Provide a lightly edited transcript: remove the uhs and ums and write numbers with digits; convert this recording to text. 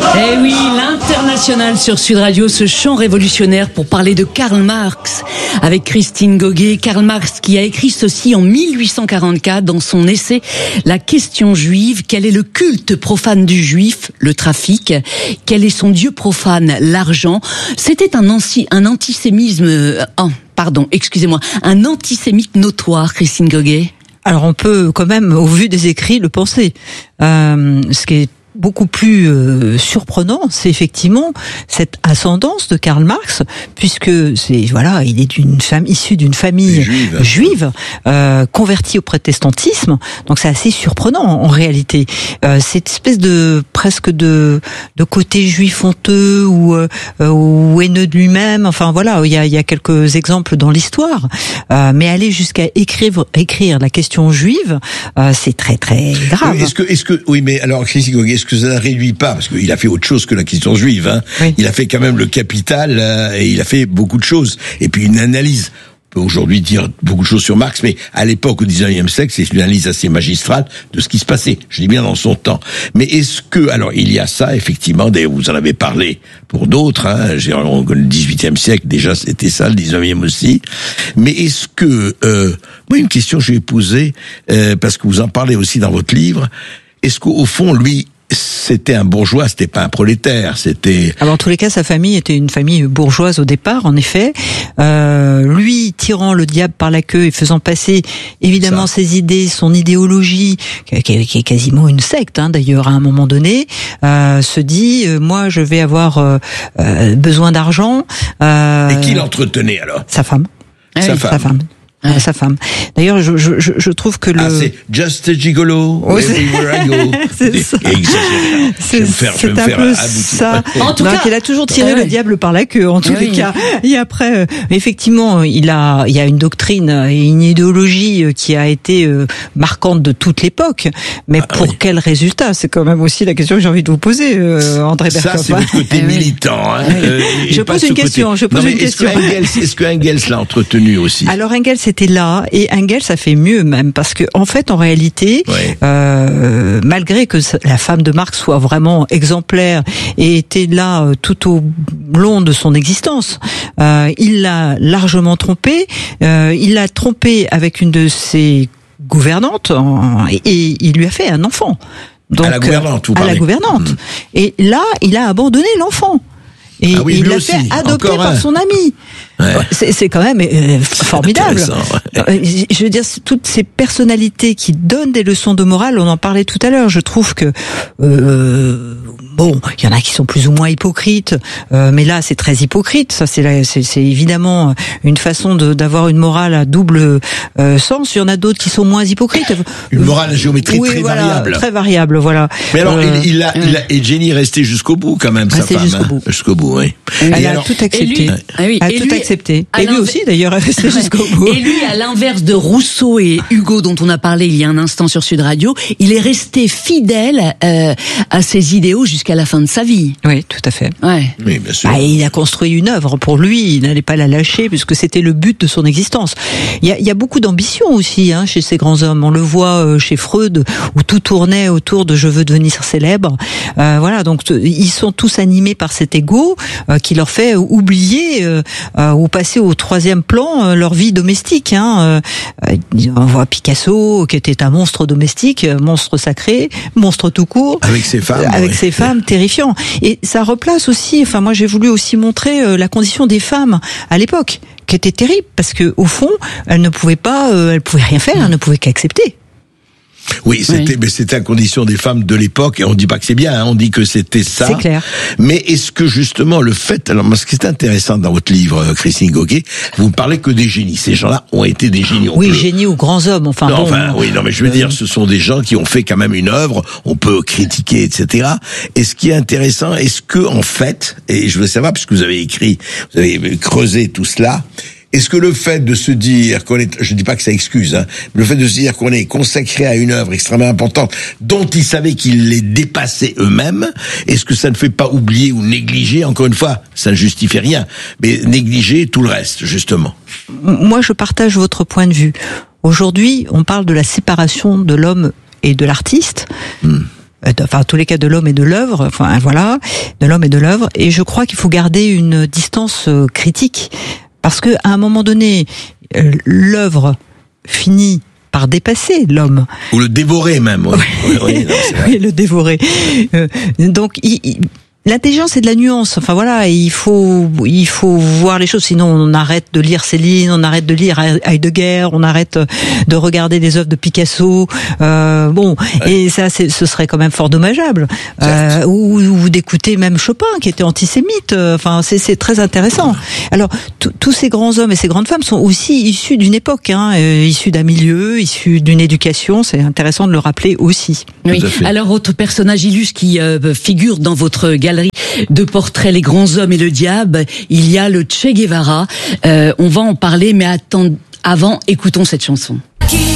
Eh oui, l'International sur Sud Radio, ce chant révolutionnaire pour parler de Karl Marx avec Christine Goguet. Karl Marx qui a écrit ceci en 1844 dans son essai La question juive. Quel est le culte profane du juif? Le trafic. Quel est son dieu profane? L'argent. C'était un antisémisme... un antisémite notoire, Christine Goguet. Alors on peut quand même, au vu des écrits, le penser. Ce qui est beaucoup plus surprenant, c'est effectivement cette ascendance de Karl Marx, puisque il est issu d'une famille juive convertie au protestantisme. Donc c'est assez surprenant en réalité. Cette espèce de presque de côté juif honteux ou haineux de lui-même. Enfin voilà, il y a quelques exemples dans l'histoire, mais aller jusqu'à écrire la question juive, c'est très très grave. Oui, mais alors Christine Goguet, est-ce que ça ne réduit pas, parce qu'il a fait autre chose que la question juive, hein. Oui. Il a fait quand même le Capital, et il a fait beaucoup de choses. Et puis une analyse. On peut aujourd'hui dire beaucoup de choses sur Marx, mais à l'époque, au XIXe siècle, c'est une analyse assez magistrale de ce qui se passait. Je dis bien dans son temps. Mais est-ce que, alors, il y a ça, effectivement, d'ailleurs, vous en avez parlé pour d'autres, hein. Le XVIIIe siècle, déjà, c'était ça, le XIXe aussi. Mais est-ce que, moi, une question que je vais poser, parce que vous en parlez aussi dans votre livre, est-ce qu'au fond, lui, c'était un bourgeois, c'était pas un prolétaire, c'était... Alors, en tous les cas, sa famille était une famille bourgeoise au départ, en effet. Lui, tirant le diable par la queue et faisant passer, évidemment, ses idées, son idéologie, qui est quasiment une secte, hein, d'ailleurs, à un moment donné, se dit, moi, je vais avoir besoin d'argent. Et qui l'entretenait, alors? Sa femme. Sa femme. Sa femme. D'ailleurs, je trouve que c'est just a gigolo. Everywhere I go. C'est un peu ça. En tout cas, il a toujours tiré le diable par la queue, en tous les cas. Et après, effectivement, il y a une doctrine et une idéologie qui a été marquante de toute l'époque. Mais quel résultat? C'est quand même aussi la question que j'ai envie de vous poser, André Berkoff. Ça, c'est votre côté militant, hein. Je pose une question. Est-ce que Engels l'a entretenu aussi? Alors, Engels était là, et Engels a fait mieux même, parce que en fait, en réalité, malgré que la femme de Marx soit vraiment exemplaire et était là tout au long de son existence, il l'a largement trompée. Il l'a trompée avec une de ses gouvernantes, et il lui a fait un enfant. Donc, à la gouvernante, vous parlez. À la gouvernante. Et là, il a abandonné l'enfant. Et il l'a fait adopter par son ami. Ouais. C'est quand même formidable. Je veux dire, toutes ces personnalités qui donnent des leçons de morale, on en parlait tout à l'heure. Je trouve que il y en a qui sont plus ou moins hypocrites, mais là c'est très hypocrite. Ça c'est évidemment une façon d'avoir une morale à double sens. Il y en a d'autres qui sont moins hypocrites. Une morale à géométrie variable. Très variable, voilà. Mais alors et Jenny est restée jusqu'au bout quand même, sa femme. Jusqu'au bout, oui. Elle a tout accepté. Accepté. Et lui aussi, d'ailleurs, est resté jusqu'au bout. Et lui, à l'inverse de Rousseau et Hugo, dont on a parlé il y a un instant sur Sud Radio, il est resté fidèle à ses idéaux jusqu'à la fin de sa vie. Oui, tout à fait. Ouais. Oui, bien sûr. Il a construit une œuvre pour lui, il n'allait pas la lâcher, puisque c'était le but de son existence. Il y a beaucoup d'ambition aussi, hein, chez ces grands hommes. On le voit chez Freud, où tout tournait autour de « je veux devenir célèbre ». Voilà, donc ils sont tous animés par cet ego qui leur fait oublier ou passer au troisième plan leur vie domestique. On voit Picasso qui était un monstre domestique, monstre sacré, monstre tout court. Avec ses femmes. Avec ses femmes, terrifiant. Et ça replace aussi, moi j'ai voulu aussi montrer la condition des femmes à l'époque, qui était terrible, parce que au fond, elles ne pouvaient pas, elles pouvaient rien faire, elles ne pouvaient qu'accepter. Oui, c'était la condition des femmes de l'époque, et on dit pas que c'est bien, hein, on dit que c'était ça. C'est clair. Mais est-ce que justement le fait, alors ce qui est intéressant dans votre livre, Christine Goguet, vous ne parlez que des génies. Ces gens-là ont été des génies. Génies ou grands hommes, mais je veux dire, ce sont des gens qui ont fait quand même une œuvre, on peut critiquer, etc. Et ce qui est intéressant, est-ce que, en fait, et je veux savoir, puisque vous avez creusé tout cela, est-ce que le fait de se dire qu'on est, je dis pas que ça excuse, hein, mais le fait de se dire qu'on est consacré à une œuvre extrêmement importante, dont ils savaient qu'ils les dépassaient eux-mêmes, est-ce que ça ne fait pas oublier ou négliger, encore une fois, ça ne justifie rien, mais négliger tout le reste, justement? Moi, je partage votre point de vue. Aujourd'hui, on parle de la séparation de l'homme et de l'artiste. enfin, en tous les cas, de l'homme et de l'œuvre, enfin, voilà, de l'homme et de l'œuvre. Et je crois qu'il faut garder une distance critique, parce que à un moment donné, l'œuvre finit par dépasser l'homme. Ou le dévorer même. Oui, oui, non, c'est vrai. Oui, le dévorer. Donc, l'intelligence, c'est de la nuance. Enfin voilà, il faut voir les choses. Sinon, on arrête de lire Céline, on arrête de lire Heidegger, on arrête de regarder des œuvres de Picasso. Bon, ouais. Et ça, ce serait quand même fort dommageable. Ou d'écouter même Chopin, qui était antisémite. Enfin, c'est très intéressant. Alors, tous ces grands hommes et ces grandes femmes sont aussi issus d'une époque, issus d'un milieu, issus d'une éducation. C'est intéressant de le rappeler aussi. Oui. Alors, autre personnage illustre qui figure dans votre galerie de portraits Les grands hommes et le diable, il y a le Che Guevara. On va en parler, mais avant, écoutons cette chanson.